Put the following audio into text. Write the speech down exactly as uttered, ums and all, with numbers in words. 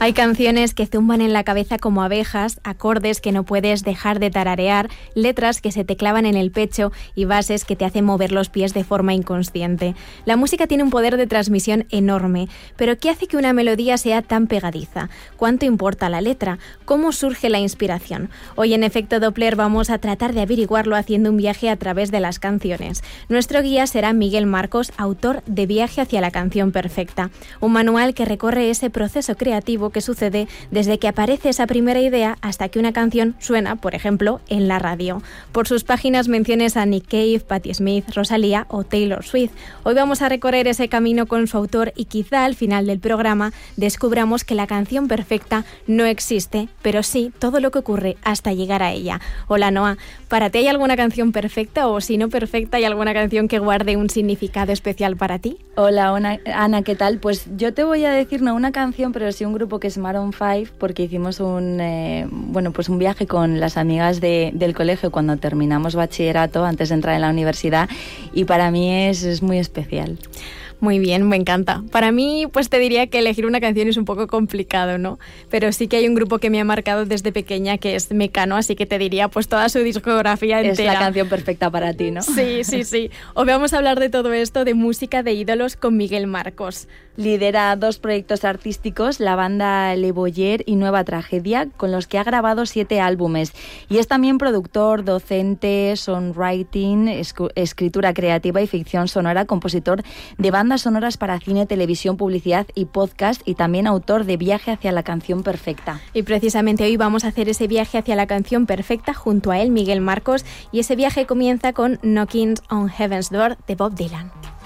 Hay canciones que zumban en la cabeza como abejas, acordes que no puedes dejar de tararear, letras que se te clavan en el pecho y bases que te hacen mover los pies de forma inconsciente. La música tiene un poder de transmisión enorme, pero ¿qué hace que una melodía sea tan pegadiza? ¿Cuánto importa la letra? ¿Cómo surge la inspiración? Hoy en Efecto Doppler vamos a tratar de averiguarlo haciendo un viaje a través de las canciones. Nuestro guía será Miguel Marcos, autor de Viaje hacia la canción perfecta, un manual que recorre ese proceso creativo que sucede desde que aparece esa primera idea hasta que una canción suena, por ejemplo, en la radio. Por sus páginas menciones a Nick Cave, Patti Smith, Rosalía o Taylor Swift. Hoy vamos a recorrer ese camino con su autor y quizá al final del programa descubramos que la canción perfecta no existe, pero sí todo lo que ocurre hasta llegar a ella. Hola Noa, ¿para ti hay alguna canción perfecta o si no perfecta hay alguna canción que guarde un significado especial para ti? Hola Ana, ¿qué tal? Pues yo te voy a decir no una canción, pero sí un grupo que es Maroon cinco, porque hicimos un eh, bueno pues un viaje con las amigas de, del colegio cuando terminamos bachillerato antes de entrar en la universidad y para mí es, es muy especial. Muy bien, me encanta. Para mí, pues te diría que elegir una canción es un poco complicado, ¿no? Pero sí que hay un grupo que me ha marcado desde pequeña, que es Mecano, así que te diría pues toda su discografía entera. Es la canción perfecta para ti, ¿no? Sí, sí, sí. Hoy vamos a hablar de todo esto, de música de ídolos con Miguel Marcos. Lidera dos proyectos artísticos, la banda Le Boyer y Nueva Tragedia, con los que ha grabado siete álbumes. Y es también productor, docente, songwriting, escritura creativa y ficción sonora, compositor de bandas sonoras para cine, televisión, publicidad y podcast y también autor de Viaje hacia la canción perfecta. Y precisamente hoy vamos a hacer ese viaje hacia la canción perfecta junto a él, Miguel Marcos, y ese viaje comienza con Knocking on Heaven's Door de Bob Dylan.